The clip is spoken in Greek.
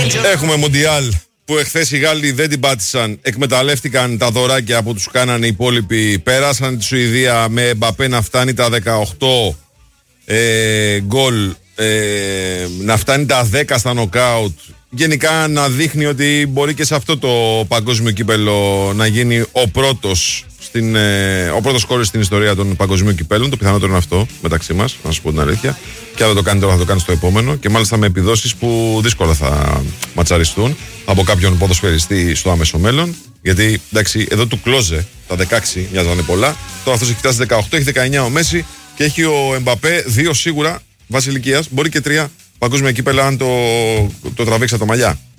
Έχουμε Μουντιάλ που εχθές οι Γάλλοι δεν την πάτησαν. Εκμεταλλεύτηκαν τα δωράκια που τους κάνανε οι υπόλοιποι. Πέρασαν τη Σουηδία με Μπαπέ να φτάνει τα 18 γκολ, να φτάνει τα 10 στα νοκάουτ. Γενικά να δείχνει ότι μπορεί και σε αυτό το παγκόσμιο κύπελο να γίνει ο πρώτος σκόρερ στην ιστορία των παγκοσμίων κυπέλων. Το πιθανότερο είναι αυτό μεταξύ μας, να σας πω την αλήθεια. Και αν δεν το κάνει τώρα, θα το κάνει στο επόμενο. Και μάλιστα με επιδόσεις που δύσκολα θα ματσαριστούν από κάποιον ποδοσφαιριστή στο άμεσο μέλλον. Γιατί εντάξει, εδώ του Κλόζε τα 16 μοιάζανε πολλά. Τώρα αυτός έχει φτάσει 18, έχει 19 ο Μέση και έχει ο Εμπαπέ 2 σίγουρα βάσει ηλικίας. Μπορεί και 3 παγκόσμια κύπελα αν το τραβήξει από τα μαλλιά.